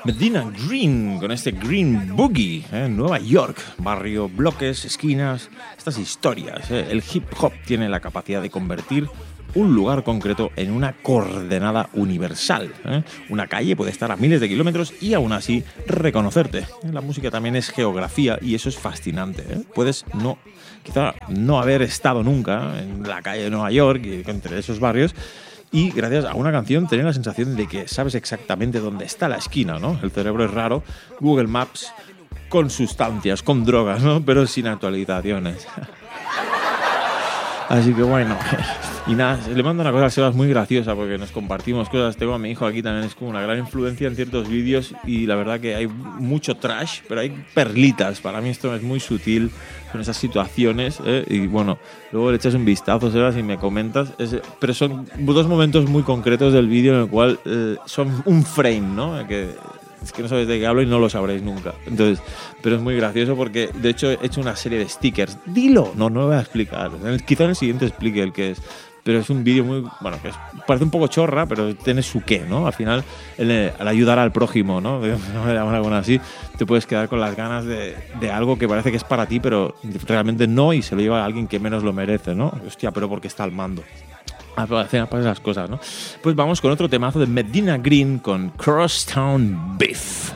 Medina Green, con este Green Boogie, Nueva York, barrio, bloques, esquinas, estas historias. El hip hop tiene la capacidad de convertir un lugar concreto en una coordenada universal. Una calle puede estar a miles de kilómetros y aún así reconocerte. La música también es geografía y eso es fascinante. Puedes quizá no haber estado nunca en la calle de Nueva York y entre esos barrios, y gracias a una canción tener la sensación de que sabes exactamente dónde está la esquina, ¿no? El cerebro es raro. Google Maps con sustancias, con drogas, ¿no? Pero sin actualizaciones. Así que bueno, y nada, le mando una cosa al Sebas muy graciosa porque nos compartimos cosas. Tengo a mi hijo aquí también, es como una gran influencia en ciertos vídeos y la verdad que hay mucho trash, pero hay perlitas. Para mí esto es muy sutil con esas situaciones, y bueno, luego le echas un vistazo, Sebas, y me comentas. Pero son dos momentos muy concretos del vídeo en el cual son un frame, ¿no? Es que no sabéis de qué hablo y no lo sabréis nunca. Entonces, pero es muy gracioso porque, de hecho, he hecho una serie de stickers. ¡Dilo! No lo voy a explicar. Quizá en el siguiente explique el que es. Pero es un vídeo muy... Bueno, que parece un poco chorra, pero tiene su qué, ¿no? Al final, al ayudar al prójimo, ¿no? No me llaman algo así, te puedes quedar con las ganas de algo que parece que es para ti, pero realmente no, y se lo lleva a alguien que menos lo merece, ¿no? Hostia, pero porque está al mando. Al final pasan las cosas, ¿no? Pues vamos con otro temazo de Medina Green con Crosstown Beef.